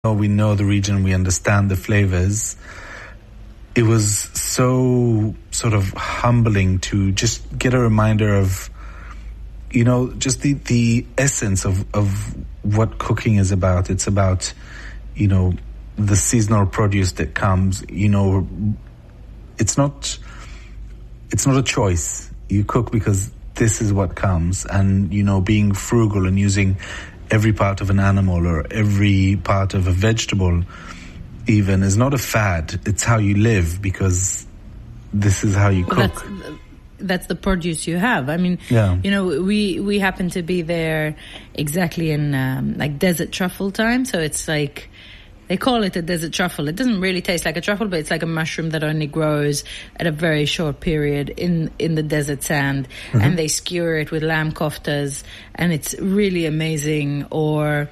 we know the region, we understand the flavors. It was so sort of humbling to just get a reminder of, just the essence of what cooking is about. It's about, the seasonal produce that comes. It's not a choice. You cook because this is what comes, and being frugal and using every part of an animal or every part of a vegetable even is not a fad. It's how you live, because this is how you cook. That's the produce you have. I mean, we happen to be there exactly in like desert truffle time. So it's like, they call it a desert truffle. It doesn't really taste like a truffle, but it's like a mushroom that only grows at a very short period in the desert sand. Mm-hmm. And they skewer it with lamb koftas, and it's really amazing. Or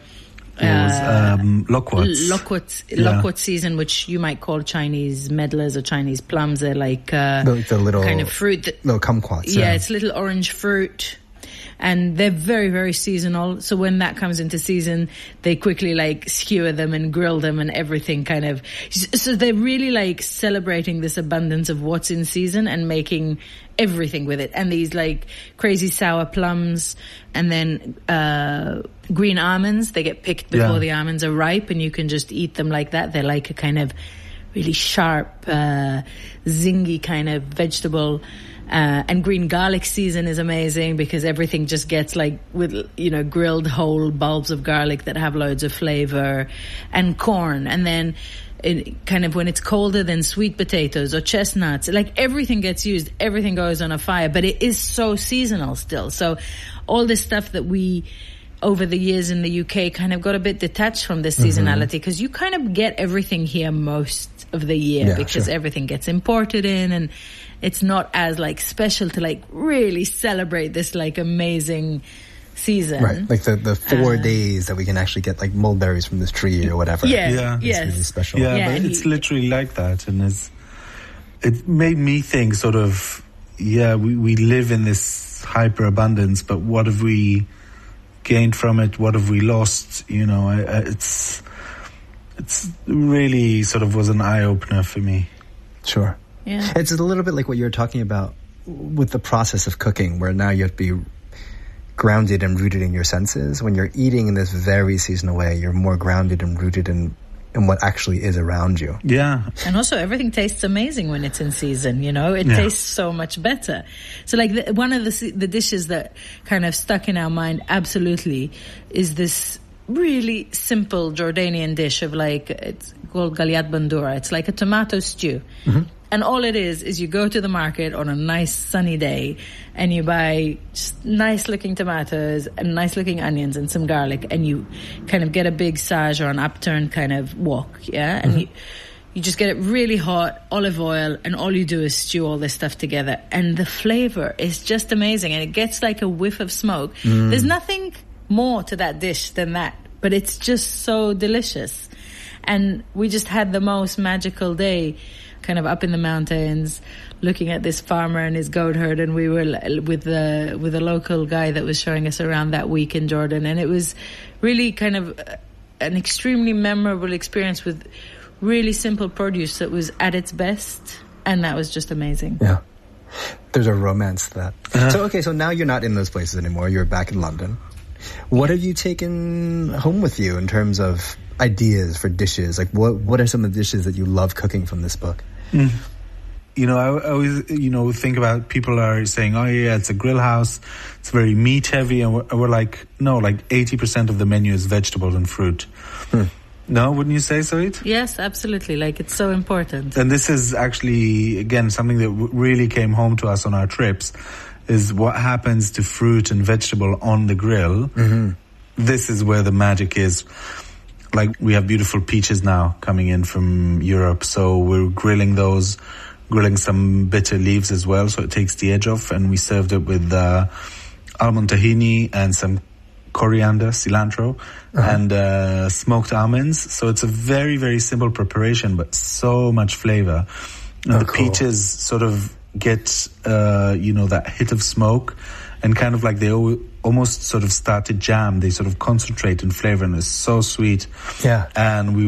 loquat season, which you might call Chinese medlars or Chinese plums. They're like the little kind of fruit. Little kumquats. Yeah, it's little orange fruit. And they're very, very seasonal. So when that comes into season, they quickly like skewer them and grill them and everything kind of. So they're really like celebrating this abundance of what's in season and making everything with it. And these like crazy sour plums, and then green almonds. They get picked before the almonds are ripe, and you can just eat them like that. They're like a kind of really sharp, zingy kind of vegetable. And green garlic season is amazing, because everything just gets like with, grilled whole bulbs of garlic that have loads of flavor, and corn. And then kind of when it's colder, then sweet potatoes or chestnuts, like everything gets used, everything goes on a fire, but it is so seasonal still. So all this stuff that we, over the years in the UK, kind of got a bit detached from this seasonality, because you kind of get everything here most of the year, because everything gets imported in, and it's not as like special to like really celebrate this like amazing season. Right, like the 4 days that we can actually get like mulberries from this tree or whatever. Yes. It's really special. Yeah, but it's literally like that, and it made me think sort of, we live in this hyper abundance, but what have we gained from it? What have we lost? It's really sort of was an eye opener for me. Sure. Yeah. It's a little bit like what you're talking about with the process of cooking, where now you have to be grounded and rooted in your senses. When you're eating in this very seasonal way, you're more grounded and rooted in what actually is around you. Yeah. And also everything tastes amazing when it's in season, It tastes so much better. So like one of the dishes that kind of stuck in our mind absolutely is this really simple Jordanian dish of like, it's called galyat bandura. It's like a tomato stew. Mm-hmm. And all it is you go to the market on a nice sunny day and you buy just nice looking tomatoes and nice looking onions and some garlic, and you kind of get a big sage or an upturned kind of wok, and you just get it really hot, olive oil, and all you do is stew all this stuff together. And the flavor is just amazing, and it gets like a whiff of smoke. There's nothing more to that dish than that, but it's just so delicious. And we just had the most magical day, kind of up in the mountains, looking at this farmer and his goat herd, and we were with a local guy that was showing us around that week in Jordan, and it was really kind of an extremely memorable experience with really simple produce that was at its best, and that was just amazing. Yeah. There's a romance to that. So now you're not in those places anymore. You're back in London. What have you taken home with you in terms of ideas for dishes? Like what are some of the dishes that you love cooking from this book? I always, think about people are saying, oh yeah, it's a grill house, it's very meat heavy, and we're like, no, like 80% of the menu is vegetable and fruit. No, wouldn't you say, Sarit? Yes, absolutely. Like, it's so important. And this is actually, again, something that really came home to us on our trips, is what happens to fruit and vegetable on the grill. Mm-hmm. This is where the magic is. Like, we have beautiful peaches now coming in from Europe, so we're grilling some bitter leaves as well, so it takes the edge off, and we served it with almond tahini and some coriander, cilantro, and smoked almonds. So it's a very, very simple preparation, but so much flavor. And the peaches sort of get, that hit of smoke, and kind of like they almost sort of start to jam. They sort of concentrate in flavor, and it's so sweet. Yeah. And we